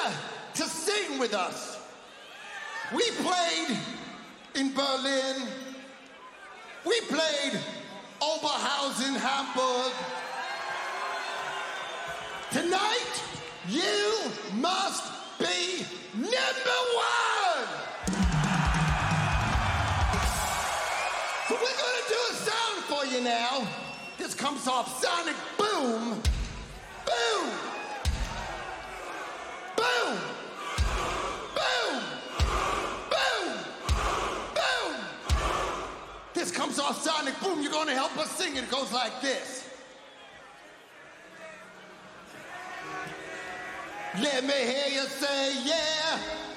to sing with us. We played in Berlin. We played Oberhausen, Hamburg. Tonight, you must be number one! So we're gonna do a sound for you now. This comes off Sonic Boom. Boom! Boom! Boom! Boom! Boom! This comes off Sonic Boom. You're gonna help us sing it. It goes like this. Let me hear you say yeah.